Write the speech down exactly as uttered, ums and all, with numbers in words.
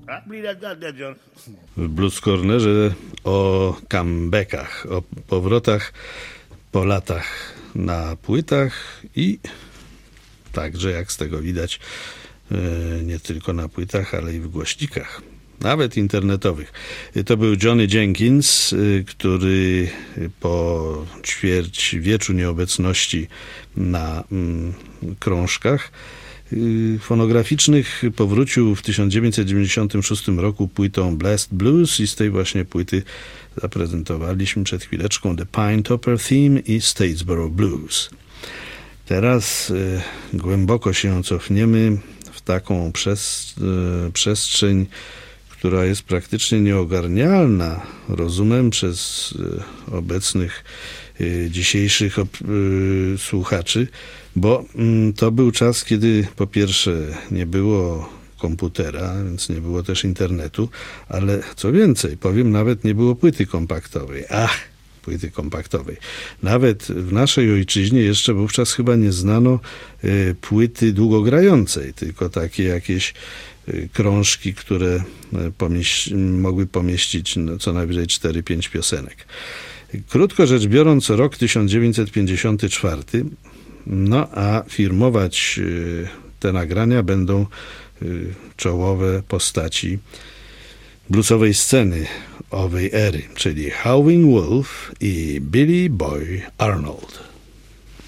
W Blues Cornerze o comebackach, o powrotach po latach na płytach i także, jak z tego widać, nie tylko na płytach, ale i w głośnikach, nawet internetowych. To był Johnny Jenkins, który po ćwierćwieczu nieobecności na mm, krążkach fonograficznych powrócił w tysiąc dziewięćset dziewięćdziesiątym szóstym roku płytą Blessed Blues i z tej właśnie płyty zaprezentowaliśmy przed chwileczką The Pine Topper Theme i Statesboro Blues. Teraz y, głęboko się cofniemy w taką przez, y, przestrzeń, która jest praktycznie nieogarnialna rozumem przez y, obecnych y, dzisiejszych y, słuchaczy, bo y, to był czas, kiedy po pierwsze nie było komputera, więc nie było też internetu, ale co więcej, powiem, nawet nie było płyty kompaktowej. Ach! płyty kompaktowej. Nawet w naszej ojczyźnie jeszcze wówczas chyba nie znano y, płyty długogrającej, tylko takie jakieś y, krążki, które pomieści, mogły pomieścić no, co najwyżej cztery pięć piosenek. Krótko rzecz biorąc, rok tysiąc dziewięćset pięćdziesiąty czwarty, no a firmować y, te nagrania będą y, czołowe postaci bluesowej sceny owej ery, czyli Howlin' Wolf i Billy Boy Arnold.